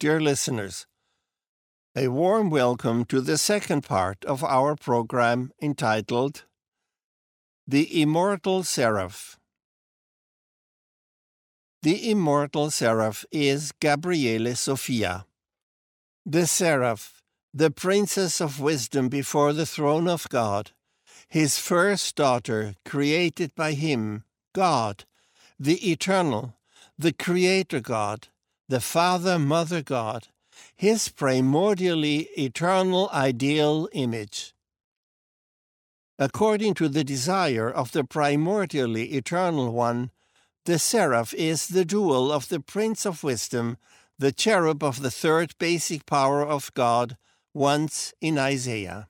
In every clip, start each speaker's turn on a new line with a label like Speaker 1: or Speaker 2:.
Speaker 1: dear listeners. A warm welcome to the second part of our program entitled The Immortal Seraph. The immortal seraph is Gabriele Sophia. The seraph, the princess of wisdom before the throne of God, his first daughter created by him, God, the eternal, the Creator God, the Father, Mother God, his primordially eternal ideal image. According to the desire of the primordially eternal one, the seraph is the dual of the Prince of Wisdom, the cherub of the third basic power of God, once in Isaiah.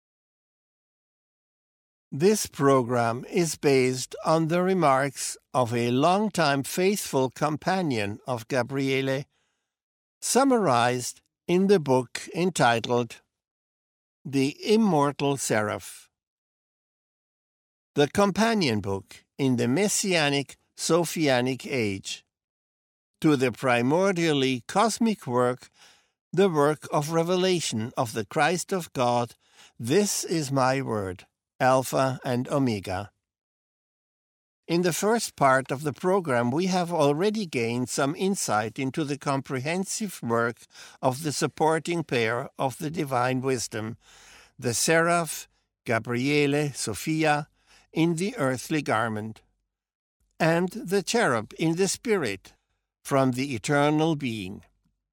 Speaker 1: This program is based on the remarks of a longtime faithful companion of Gabriele, summarized in the book entitled The Immortal Seraph. The companion book in the Messianic Sophianic age to the primordially cosmic work, the work of revelation of the Christ of God. This is my word, Alpha and Omega. In the first part of the program, we have already gained some insight into the comprehensive work of the supporting pair of the divine wisdom, the seraph, Gabriele Sophia, in the earthly garment, and the cherub in the spirit, from the eternal being.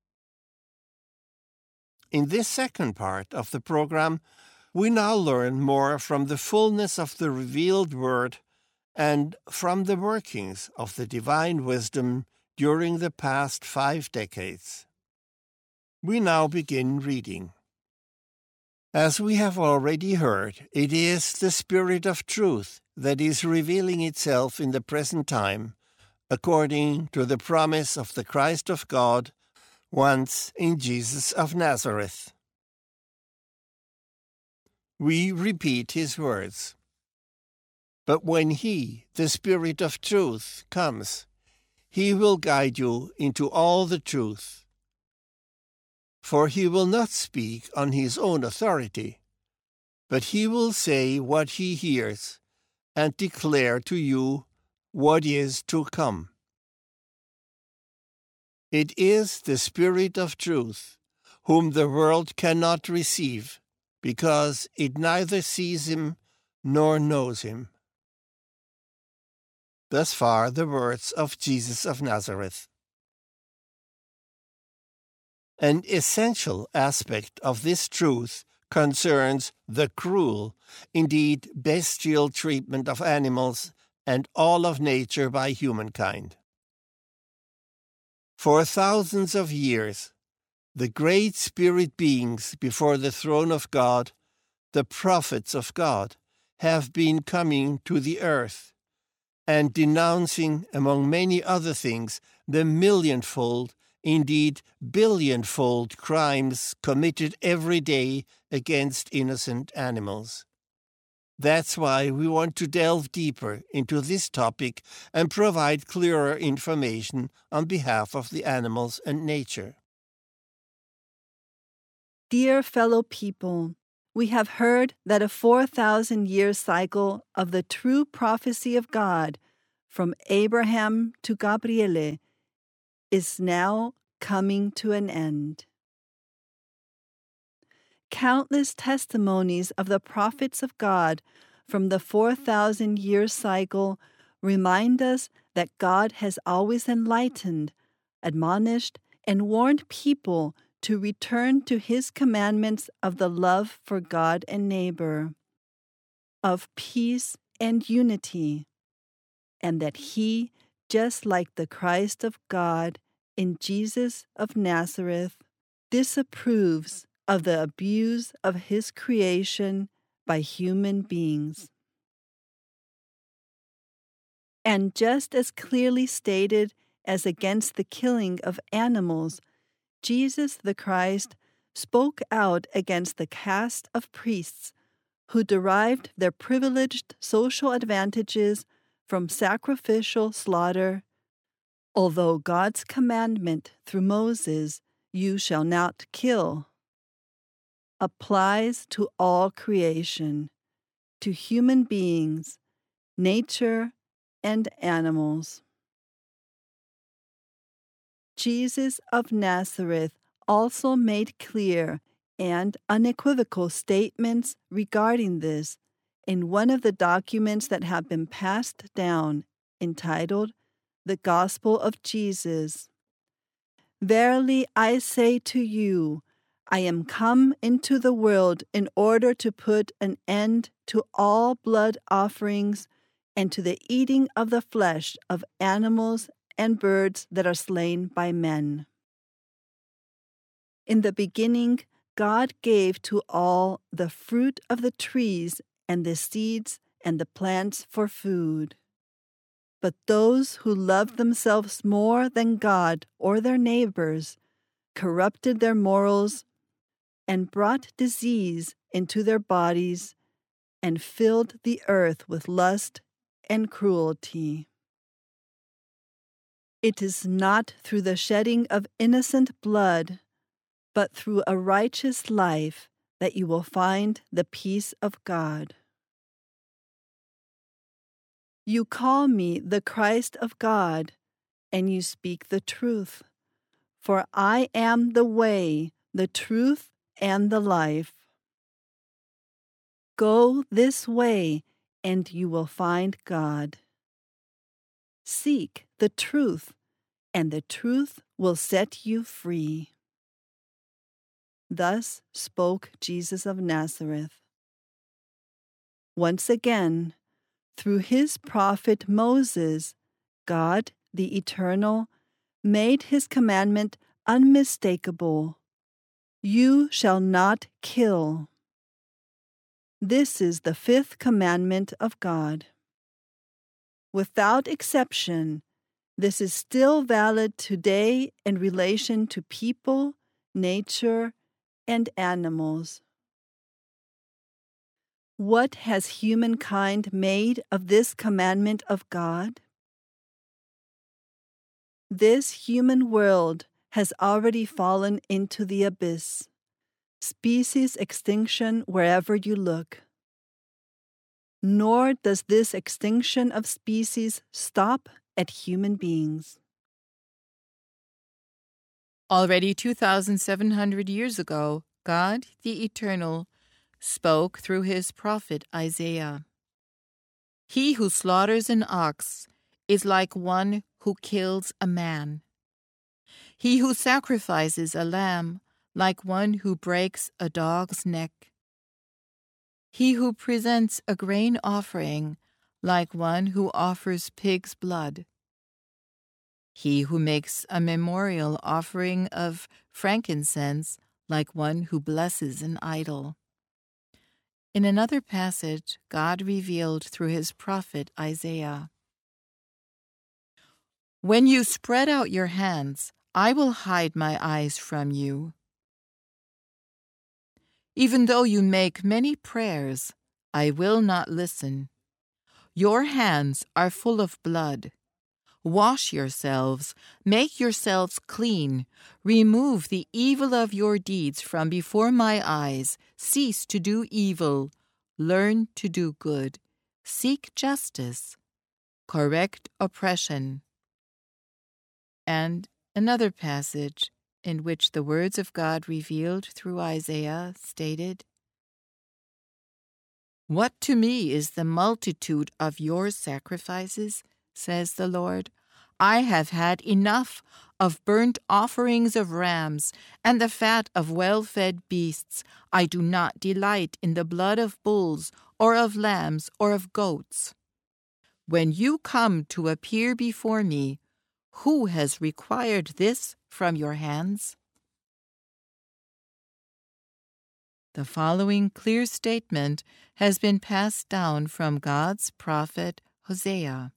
Speaker 1: In this second part of the program, we now learn more from the fullness of the revealed word and from the workings of the divine wisdom during the past 5 decades. We now begin reading. As we have already heard, it is the Spirit of truth that is revealing itself in the present time, according to the promise of the Christ of God, once in Jesus of Nazareth. We repeat his words. But when he, the Spirit of truth, comes, he will guide you into all the truth. For he will not speak on his own authority, but he will say what he hears and declare to you what is to come. It is the Spirit of truth, whom the world cannot receive, because it neither sees him nor knows him. Thus far the words of Jesus of Nazareth. An essential aspect of this truth concerns the cruel, indeed bestial treatment of animals and all of nature by humankind. For thousands of years, the great spirit beings before the throne of God, the prophets of God, have been coming to the earth and denouncing, among many other things, the millionfold, indeed billionfold crimes committed every day against innocent animals. That's why we want to delve deeper into this topic and provide clearer information on behalf of the animals and nature.
Speaker 2: Dear fellow people, we have heard that a 4,000-year cycle of the true prophecy of God from Abraham to Gabriele is now coming to an end. Countless testimonies of the prophets of God from the 4,000-year cycle remind us that God has always enlightened, admonished, and warned people to return to his commandments of the love for God and neighbor, of peace and unity, and that he, just like the Christ of God in Jesus of Nazareth, disapproves of the abuse of his creation by human beings. And just as clearly stated as against the killing of animals, Jesus the Christ spoke out against the caste of priests who derived their privileged social advantages from sacrificial slaughter, although God's commandment through Moses, "You shall not kill," applies to all creation, to human beings, nature, and animals. Jesus of Nazareth also made clear and unequivocal statements regarding this in one of the documents that have been passed down, entitled The Gospel of Jesus. "Verily I say to you, I am come into the world in order to put an end to all blood offerings and to the eating of the flesh of animals and birds that are slain by men. In the beginning, God gave to all the fruit of the trees and the seeds and the plants for food. But those who loved themselves more than God or their neighbors corrupted their morals and brought disease into their bodies and filled the earth with lust and cruelty. It is not through the shedding of innocent blood, but through a righteous life that you will find the peace of God. You call me the Christ of God, and you speak the truth, for I am the way, the truth, and the life. Go this way, and you will find God. Seek the truth, and the truth will set you free." Thus spoke Jesus of Nazareth. Once again, through his prophet Moses, God, the Eternal, made his commandment unmistakable. You shall not kill. This is the fifth commandment of God. Without exception, this is still valid today in relation to people, nature, and animals. What has humankind made of this commandment of God? This human world has already fallen into the abyss. Species extinction wherever you look. Nor does this extinction of species stop at human beings.
Speaker 3: Already 2,700 years ago, God, the Eternal, spoke through his prophet Isaiah. He who slaughters an ox is like one who kills a man. He who sacrifices a lamb like one who breaks a dog's neck. He who presents a grain offering like one who offers pig's blood. He who makes a memorial offering of frankincense like one who blesses an idol. In another passage, God revealed through his prophet Isaiah, "When you spread out your hands, I will hide my eyes from you. Even though you make many prayers, I will not listen. Your hands are full of blood. Wash yourselves, make yourselves clean, remove the evil of your deeds from before my eyes, cease to do evil, learn to do good, seek justice, correct oppression." And another passage in which the words of God revealed through Isaiah stated, "What to me is the multitude of your sacrifices, says the Lord. I have had enough of burnt offerings of rams and the fat of well-fed beasts. I do not delight in the blood of bulls or of lambs or of goats. When you come to appear before me, who has required this from your hands?" The following clear statement has been passed down from God's prophet Hosea.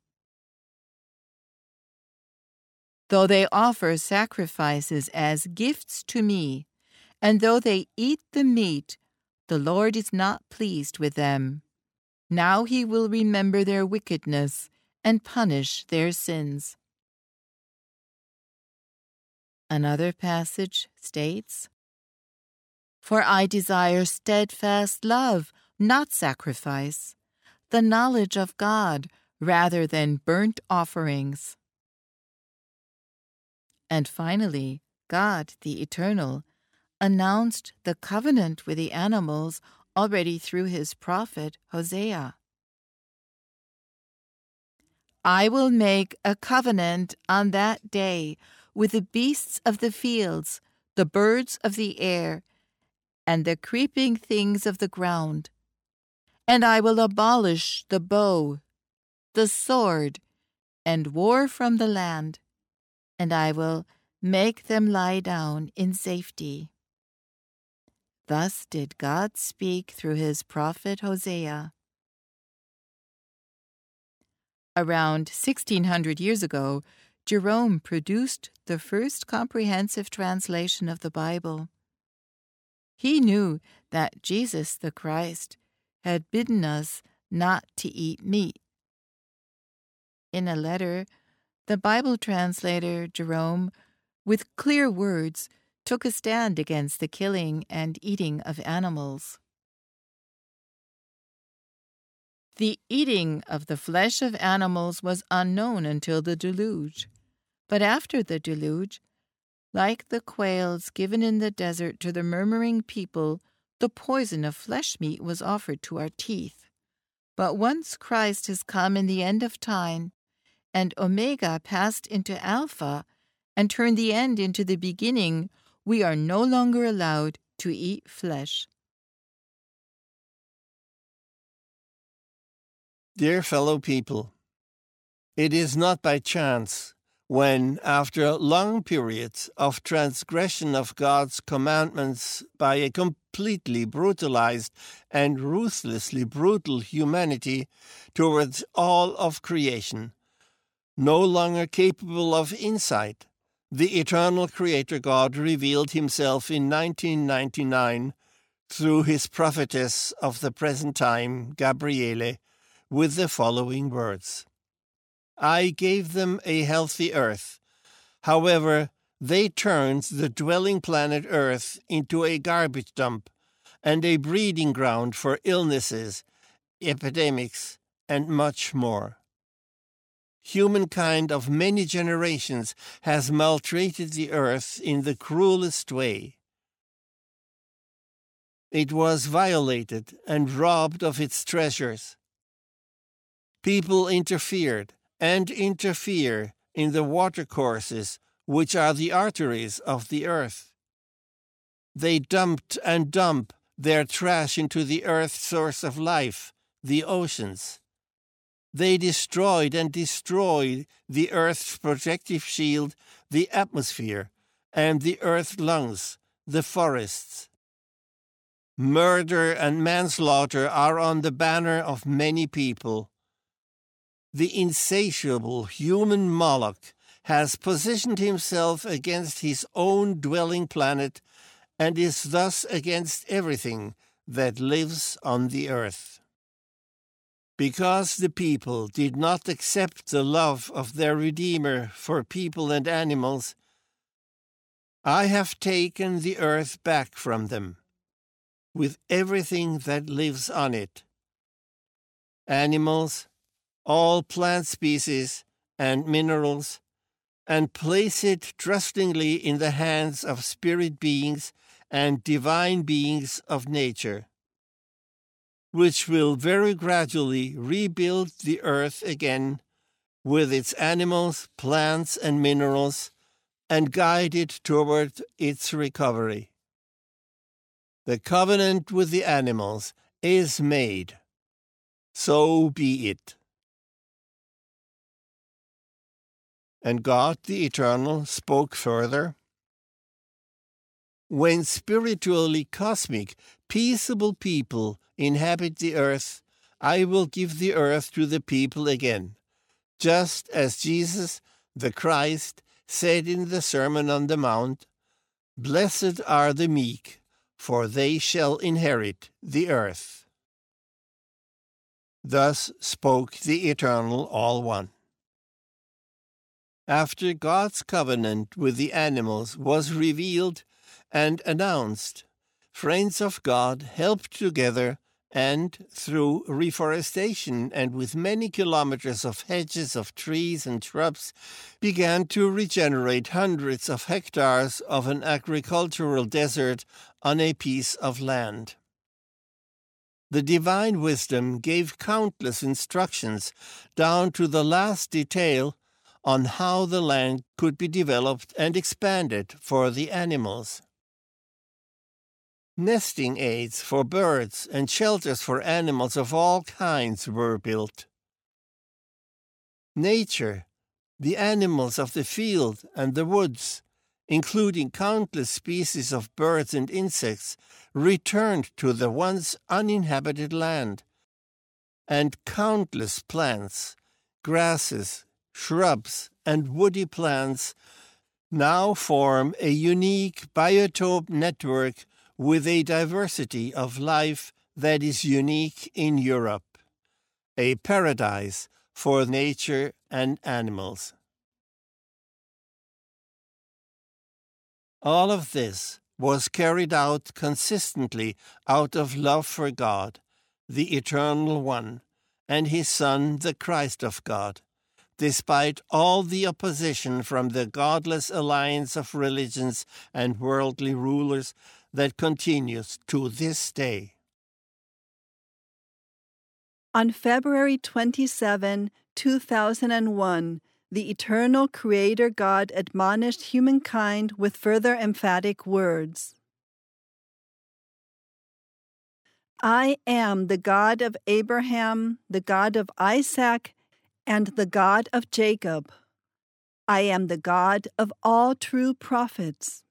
Speaker 3: Though they offer sacrifices as gifts to me, and though they eat the meat, the Lord is not pleased with them. Now he will remember their wickedness and punish their sins. Another passage states, "For I desire steadfast love, not sacrifice, the knowledge of God rather than burnt offerings." And finally, God, the Eternal, announced the covenant with the animals already through his prophet Hosea. "I will make a covenant on that day with the beasts of the fields, the birds of the air, and the creeping things of the ground. And I will abolish the bow, the sword, and war from the land, and I will make them lie down in safety." Thus did God speak through his prophet Hosea. Around 1600 years ago, Jerome produced the first comprehensive translation of the Bible. He knew that Jesus the Christ had bidden us not to eat meat. In a letter, the Bible translator Jerome, with clear words, took a stand against the killing and eating of animals. The eating of the flesh of animals was unknown until the deluge. But after the deluge, like the quails given in the desert to the murmuring people, the poison of flesh meat was offered to our teeth. But once Christ has come in the end of time, and Omega passed into Alpha, and turned the end into the beginning, we are no longer allowed to eat flesh.
Speaker 1: Dear fellow people, it is not by chance when, after long periods of transgression of God's commandments by a completely brutalized and ruthlessly brutal humanity towards all of creation, no longer capable of insight, the eternal Creator God revealed himself in 1999 through his prophetess of the present time, Gabriele, with the following words: "I gave them a healthy earth. However, they turned the dwelling planet Earth into a garbage dump and a breeding ground for illnesses, epidemics, and much more. Humankind of many generations has maltreated the earth in the cruelest way. It was violated and robbed of its treasures. People interfered and interfere in the watercourses, which are the arteries of the earth. They dumped and dump their trash into the earth's source of life, the oceans. They destroyed and destroy the earth's protective shield, the atmosphere, and the earth's lungs, the forests. Murder and manslaughter are on the banner of many people. The insatiable human Moloch has positioned himself against his own dwelling planet and is thus against everything that lives on the earth. Because the people did not accept the love of their Redeemer for people and animals, I have taken the earth back from them, with everything that lives on it. Animals, all plant species, and minerals, and place it trustingly in the hands of spirit beings and divine beings of nature, which will very gradually rebuild the earth again with its animals, plants, and minerals, and guide it toward its recovery. The covenant with the animals is made. So be it." And God the Eternal spoke further, "When spiritually cosmic, peaceable people inhabit the earth, I will give the earth to the people again, just as Jesus, the Christ, said in the Sermon on the Mount, 'Blessed are the meek, for they shall inherit the earth.'" Thus spoke the Eternal All One. after God's covenant with the animals was revealed and announced, friends of God helped together and, through reforestation and with many kilometers of hedges of trees and shrubs, began to regenerate hundreds of hectares of an agricultural desert on a piece of land. The divine wisdom gave countless instructions down to the last detail on how the land could be developed and expanded for the animals. Nesting aids for birds and shelters for animals of all kinds were built. Nature, the animals of the field and the woods, including countless species of birds and insects, returned to the once uninhabited land, and countless plants, grasses, shrubs, and woody plants now form a unique biotope network with a diversity of life that is unique in Europe, a paradise for nature and animals. All of this was carried out consistently out of love for God, the Eternal One, and His Son, the Christ of God, despite all the opposition from the godless alliance of religions and worldly rulers that continues to this day.
Speaker 2: On February 27, 2001, the eternal Creator God admonished humankind with further emphatic words. I am the God of Abraham, the God of Isaac, and the God of Jacob. I am the God of all true prophets.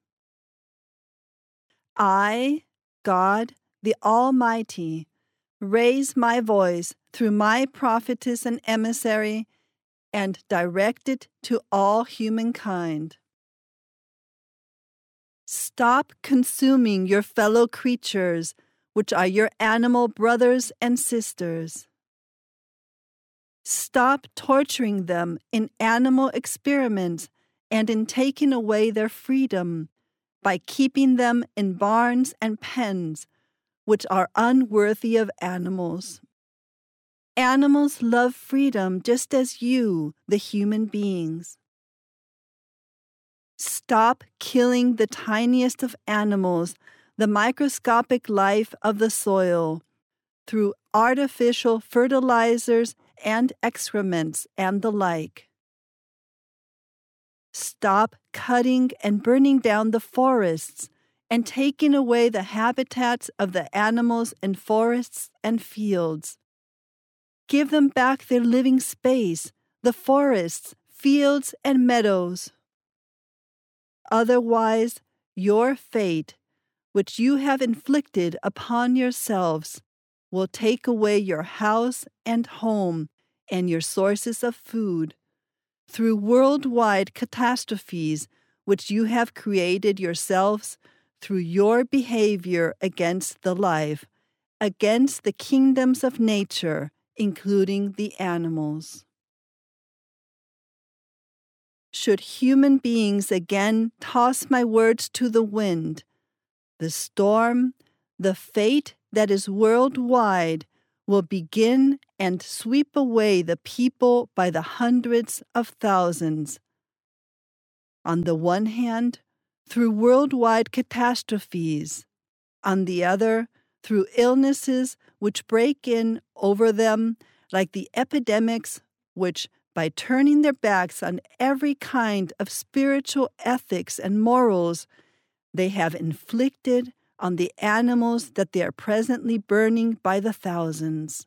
Speaker 2: I, God, the Almighty, raise my voice through my prophetess and emissary and direct it to all humankind. Stop consuming your fellow creatures, which are your animal brothers and sisters. Stop torturing them in animal experiments and in taking away their freedom by keeping them in barns and pens, which are unworthy of animals. Animals love freedom just as you, the human beings. Stop killing the tiniest of animals, the microscopic life of the soil, through artificial fertilizers and excrements and the like. Stop cutting and burning down the forests and taking away the habitats of the animals in forests and fields. Give them back their living space, the forests, fields, and meadows. Otherwise, your fate, which you have inflicted upon yourselves, will take away your house and home and your sources of food, through worldwide catastrophes which you have created yourselves through your behavior against the life, against the kingdoms of nature, including the animals. Should human beings again toss my words to the wind, the storm, the fate that is worldwide will begin and sweep away the people by the hundreds of thousands. On the one hand, through worldwide catastrophes. On the other, through illnesses which break in over them, like the epidemics which, by turning their backs on every kind of spiritual ethics and morals, they have inflicted on the animals that they are presently burning by the thousands.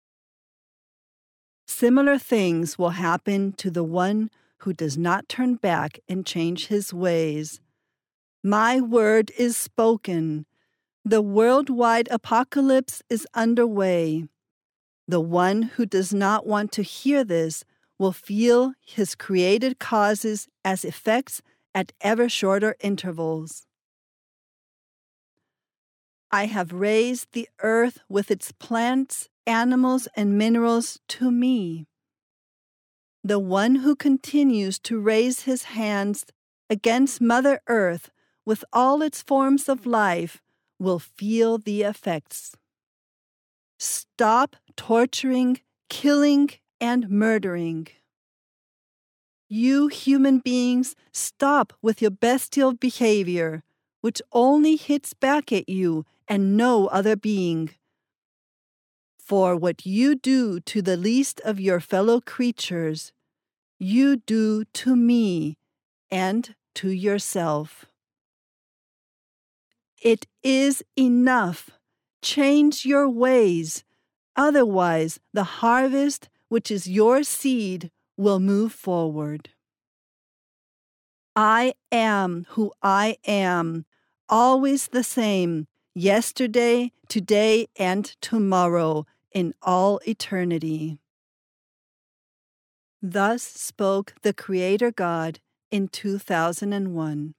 Speaker 2: Similar things will happen to the one who does not turn back and change his ways. My word is spoken. The worldwide apocalypse is underway. The one who does not want to hear this will feel his created causes as effects at ever shorter intervals. I have raised the earth with its plants, animals, and minerals to me. The one who continues to raise his hands against Mother Earth with all its forms of life will feel the effects. Stop torturing, killing, and murdering. You human beings, stop with your bestial behavior, which only hits back at you and no other being. For what you do to the least of your fellow creatures, you do to me and to yourself. It is enough. Change your ways. Otherwise, the harvest, which is your seed, will move forward. I am who I am, always the same, yesterday, today, and tomorrow, in all eternity. Thus spoke the Creator God in 2001.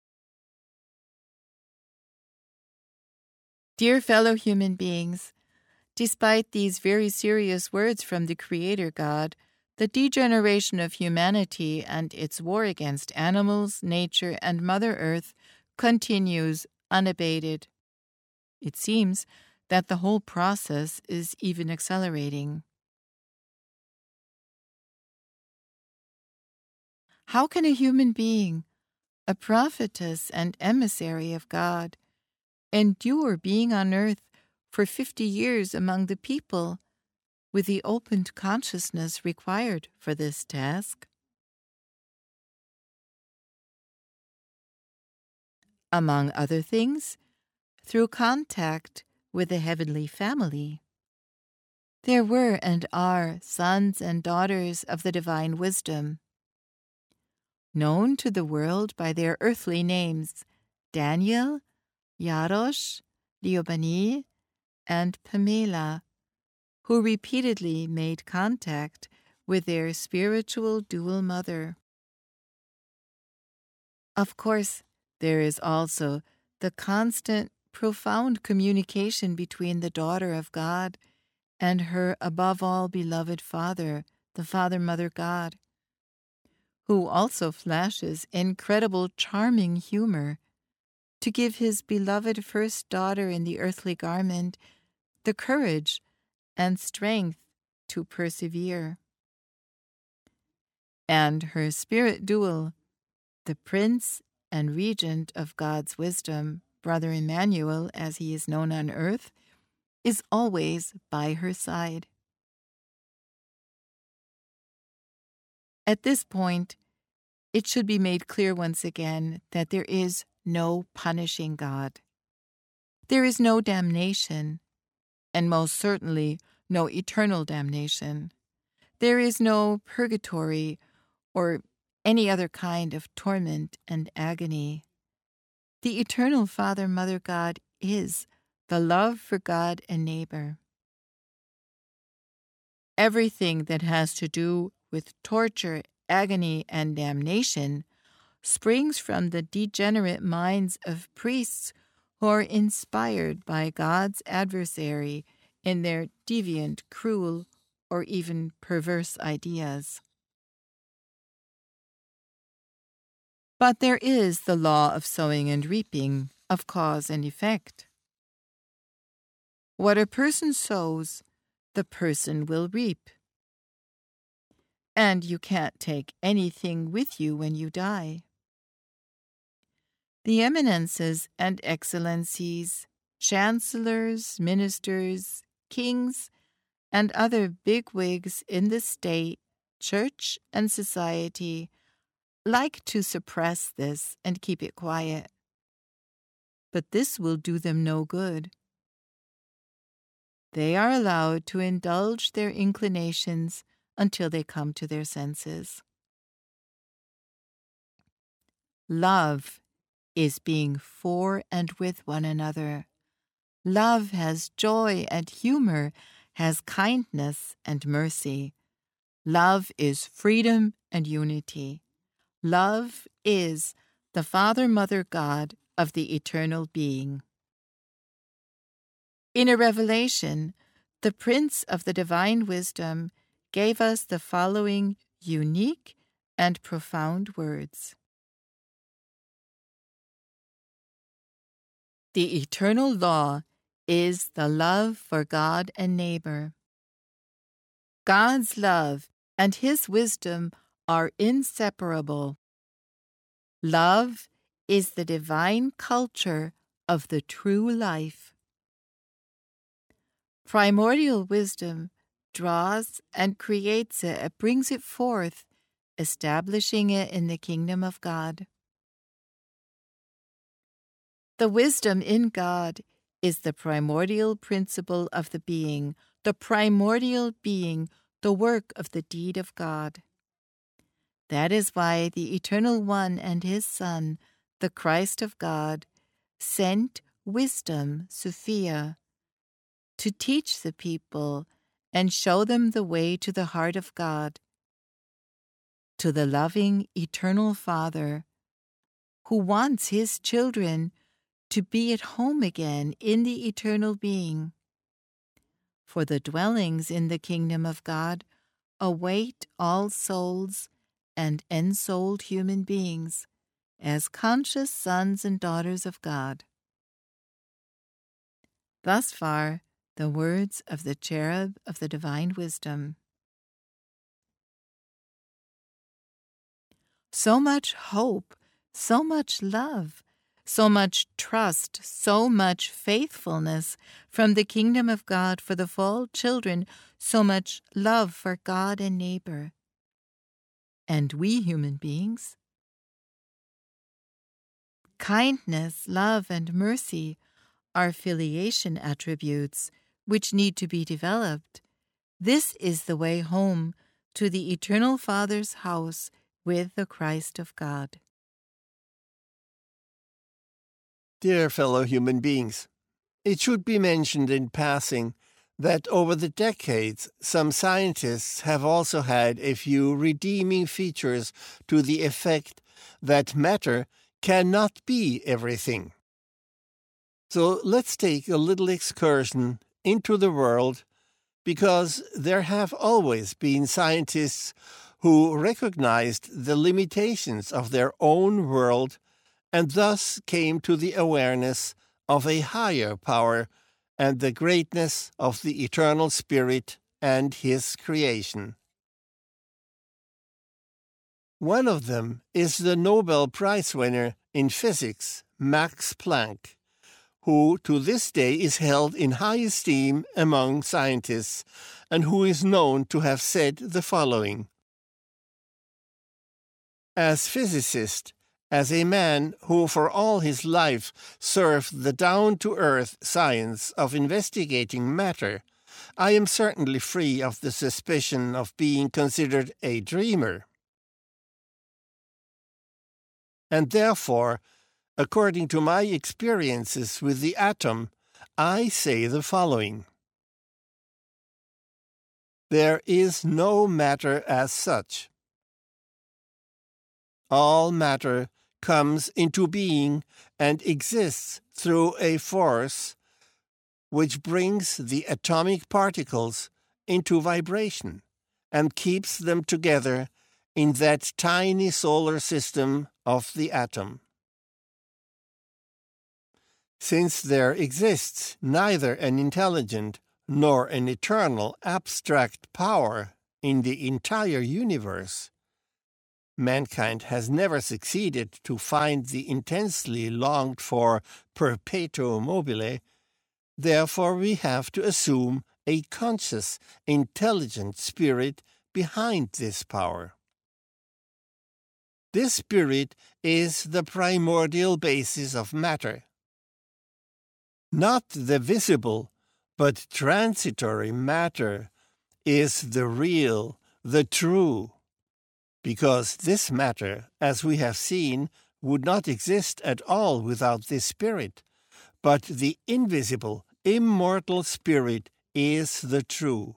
Speaker 3: Dear fellow human beings, despite these very serious words from the Creator God, the degeneration of humanity and its war against animals, nature, and Mother Earth continues unabated. It seems that the whole process is even accelerating. How can a human being, a prophetess and emissary of God, endure being on earth for 50 years among the people with the opened consciousness required for this task? Among other things, through contact with the heavenly family. There were and are sons and daughters of the divine wisdom, known to the world by their earthly names, Daniel, Yarosh, Liobani, and Pamela, who repeatedly made contact with their spiritual dual mother. Of course, there is also the constant, profound communication between the daughter of God and her above all beloved Father, the Father, Mother God, who also flashes incredible charming humor to give his beloved first daughter in the earthly garment the courage and strength to persevere. And her spirit dual, the Prince and Regent of God's wisdom, Brother Emmanuel, as he is known on earth, is always by her side. At this point, it should be made clear once again that there is no punishing God. There is no damnation, and most certainly no eternal damnation. There is no purgatory or any other kind of torment and agony. The eternal Father, Mother God is the love for God and neighbor. Everything that has to do with torture, agony, and damnation springs from the degenerate minds of priests who are inspired by God's adversary in their deviant, cruel, or even perverse ideas. But there is the law of sowing and reaping, of cause and effect. What a person sows, the person will reap. And you can't take anything with you when you die. The eminences and excellencies, chancellors, ministers, kings, and other bigwigs in the state, church, and society like to suppress this and keep it quiet. But this will do them no good. They are allowed to indulge their inclinations until they come to their senses. Love is being for and with one another. Love has joy and humor, has kindness and mercy. Love is freedom and unity. Love is the Father, Mother God of the eternal being. In a revelation, the Prince of the divine wisdom gave us the following unique and profound words. The eternal law is the love for God and neighbor. God's love and His wisdom are inseparable. Love is the divine culture of the true life. Primordial wisdom draws and creates it, brings it forth, establishing it in the kingdom of God. The wisdom in God is the primordial principle of the being, the primordial being, the work of the deed of God. That is why the Eternal One and His Son, the Christ of God, sent wisdom, Sophia, to teach the people and show them the way to the heart of God, to the loving, eternal Father, who wants His children to be at home again in the eternal being. For the dwellings in the kingdom of God await all souls and ensouled human beings as conscious sons and daughters of God. Thus far, the words of the cherub of the divine wisdom. So much hope, so much love, so much trust, so much faithfulness from the kingdom of God for the fall children, so much love for God and neighbor. And we human beings? Kindness, love, and mercy are filiation attributes which need to be developed. This is the way home to the Eternal Father's house with the Christ of God.
Speaker 1: Dear fellow human beings, it should be mentioned in passing that over the decades, some scientists have also had a few redeeming features to the effect that matter cannot be everything. So let's take a little excursion into the world, because there have always been scientists who recognized the limitations of their own world and thus came to the awareness of a higher power and the greatness of the eternal Spirit and His creation. One of them is the Nobel Prize winner in physics, Max Planck, who to this day is held in high esteem among scientists and who is known to have said the following: "As physicist, as a man who for all his life served the down-to-earth science of investigating matter, I am certainly free of the suspicion of being considered a dreamer. And therefore, according to my experiences with the atom, I say the following: there is no matter as such. All matter comes into being and exists through a force which brings the atomic particles into vibration and keeps them together in that tiny solar system of the atom. Since there exists neither an intelligent nor an eternal abstract power in the entire universe, mankind has never succeeded to find the intensely longed-for perpetuum mobile. Therefore we have to assume a conscious, intelligent spirit behind this power. This spirit is the primordial basis of matter. Not the visible, but transitory matter is the real, the true, because this matter, as we have seen, would not exist at all without this spirit, but the invisible, immortal spirit is the true.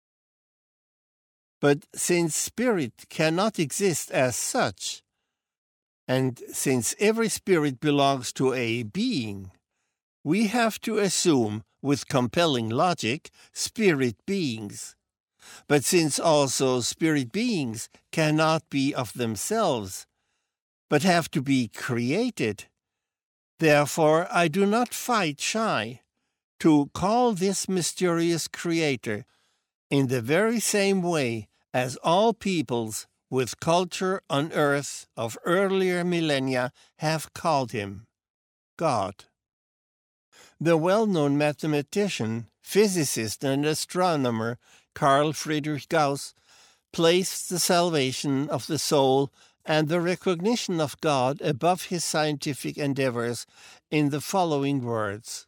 Speaker 1: But since spirit cannot exist as such, and since every spirit belongs to a being, we have to assume, with compelling logic, spirit beings. But since also spirit beings cannot be of themselves, but have to be created, therefore I do not fight shy to call this mysterious creator in the very same way as all peoples with culture on earth of earlier millennia have called him, God. The well-known mathematician, physicist, and astronomer Carl Friedrich Gauss placed the salvation of the soul and the recognition of God above his scientific endeavors in the following words.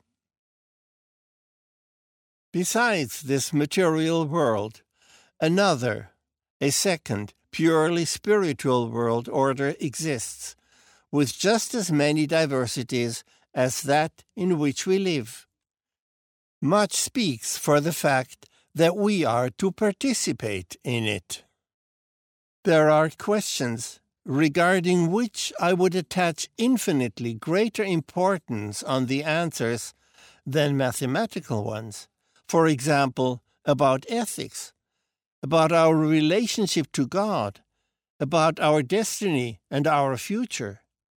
Speaker 1: Besides this material world, another, a second, purely spiritual world order exists, with just as many diversities as that in which we live. Much speaks for the fact that we are to participate in it. There are questions regarding which I would attach infinitely greater importance on the answers than mathematical ones. For example, about ethics, about our relationship to God, about our destiny and our future.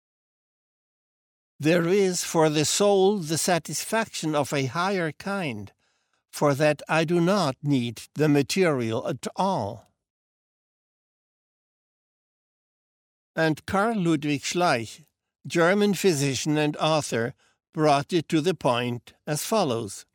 Speaker 1: There is for the soul the satisfaction of a higher kind, for that I do not need the material at all. And Karl Ludwig Schleich, German physician and author, brought it to the point as follows.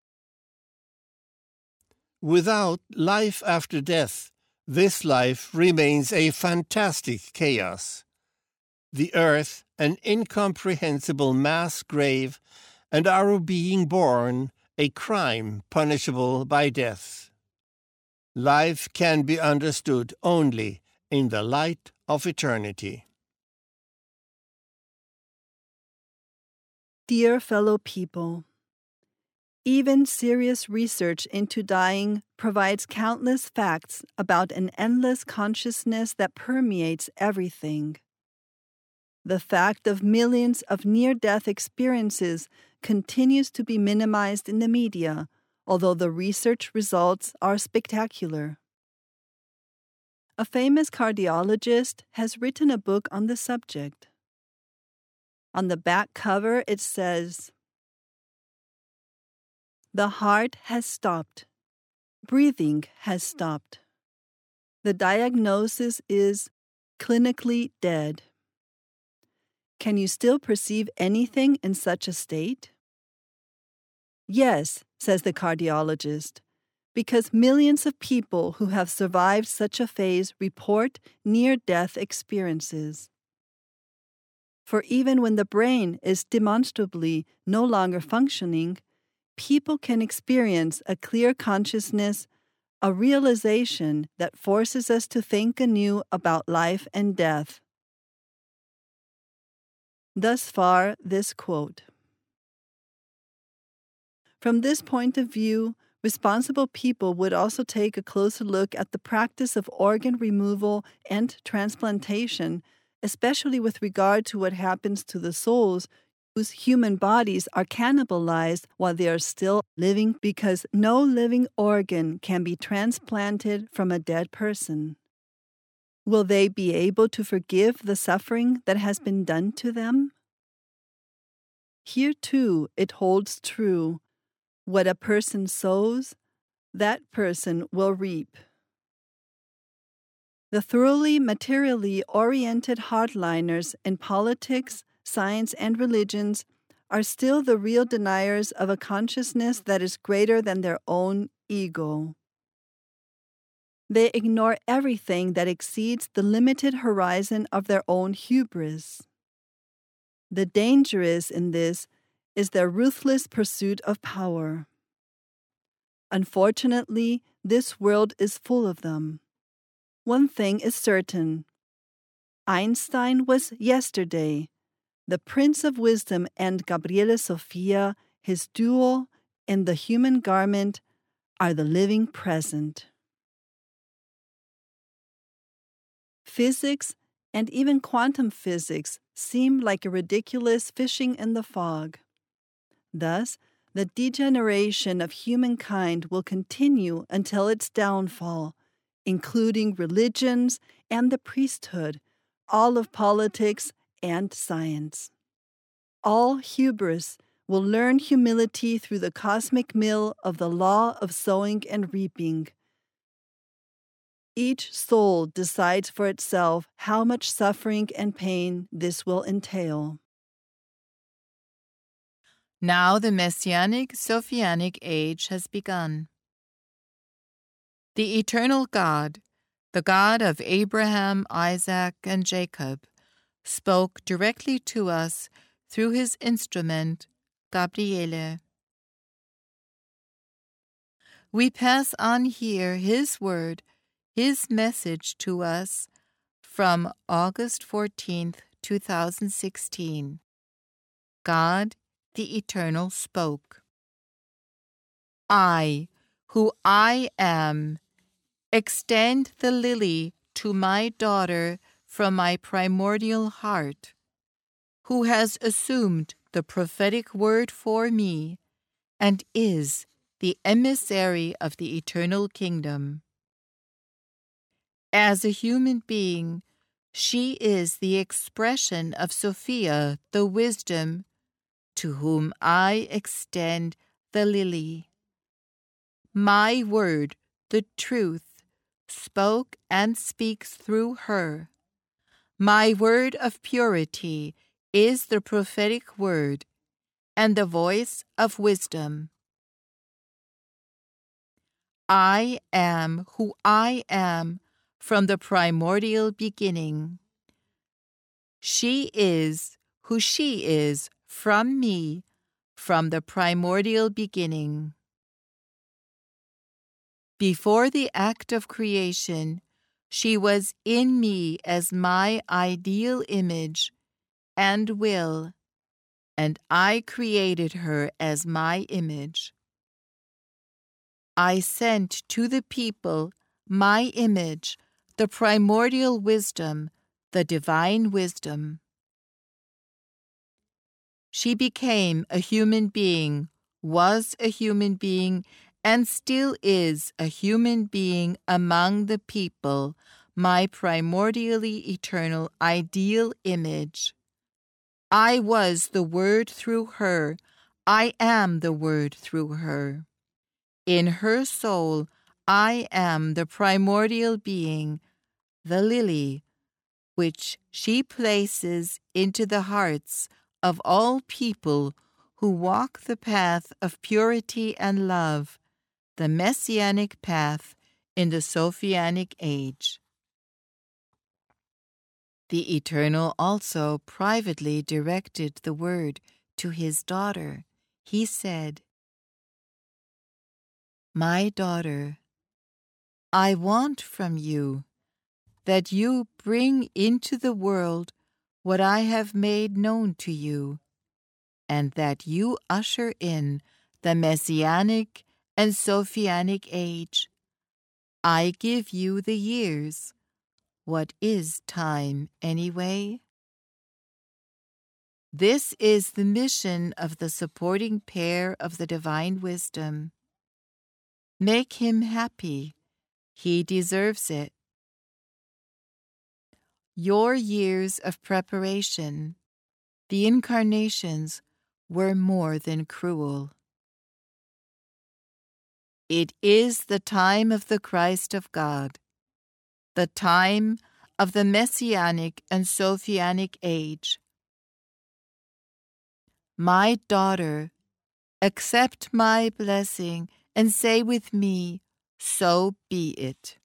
Speaker 1: Without life after death, this life remains a fantastic chaos. The earth, an incomprehensible mass grave, and our being born, a crime punishable by death. Life can be understood only in the light of eternity.
Speaker 2: Dear fellow people, even serious research into dying provides countless facts about an endless consciousness that permeates everything. The fact of millions of near-death experiences continues to be minimized in the media, although the research results are spectacular. A famous cardiologist has written a book on the subject. On the back cover it says, "The heart has stopped. Breathing has stopped. The diagnosis is clinically dead. Can you still perceive anything in such a state?" "Yes," says the cardiologist, "because millions of people who have survived such a phase report near-death experiences. For even when the brain is demonstrably no longer functioning, people can experience a clear consciousness, a realization that forces us to think anew about life and death." Thus far, this quote. From this point of view, responsible people would also take a closer look at the practice of organ removal and transplantation, especially with regard to what happens to the souls whose human bodies are cannibalized while they are still living, because no living organ can be transplanted from a dead person. Will they be able to forgive the suffering that has been done to them? Here, too, it holds true. What a person sows, that person will reap. The thoroughly materially oriented hardliners in politics, science, and religions are still the real deniers of a consciousness that is greater than their own ego. They ignore everything that exceeds the limited horizon of their own hubris. The danger in this is their ruthless pursuit of power. Unfortunately, this world is full of them. One thing is certain. Einstein was yesterday. The Prince of Wisdom and Gabriele Sophia, his duo in the human garment, are the living present. Physics and even quantum physics seem like a ridiculous fishing in the fog. Thus, The degeneration of humankind will continue until its downfall, including religions and the priesthood, all of politics and science. All hubris will learn humility through the cosmic mill of the law of sowing and reaping. Each soul decides for itself how much suffering and pain this will entail.
Speaker 3: Now the Messianic Sophianic age has begun. The eternal God, the God of Abraham, Isaac, and Jacob, spoke directly to us through his instrument, Gabriele. We pass on here his word, his message to us from August 14th, 2016. God, the Eternal, spoke. I, who I am, extend the lily to my daughter from my primordial heart, who has assumed the prophetic word for me and is the emissary of the eternal kingdom. As a human being, she is the expression of Sophia, the wisdom, to whom I extend the lily. My word, the truth, spoke and speaks through her. My word of purity is the prophetic word and the voice of wisdom. I am who I am from the primordial beginning. She is who she is from me from the primordial beginning. Before the act of creation, she was in me as my ideal image and will, and I created her as my image. I sent to the people my image, the primordial wisdom, the divine wisdom. She became a human being, was a human being, and still is a human being among the people, my primordially eternal ideal image. I was the Word through her. I am the Word through her. In her soul, I am the primordial being, the lily, which she places into the hearts of all people who walk the path of purity and love, the Messianic path in the Sophianic age. The Eternal also privately directed the word to his daughter. He said, My daughter, I want from you that you bring into the world what I have made known to you, and that you usher in the Messianic and Sophianic age. I give you the years. What is time, anyway? This is the mission of the supporting pair of the divine wisdom. Make him happy. He deserves it. Your years of preparation, the incarnations, were more than cruel. It is the time of the Christ of God, the time of the Messianic and Sophianic age. My daughter, accept my blessing and say with me, so be it.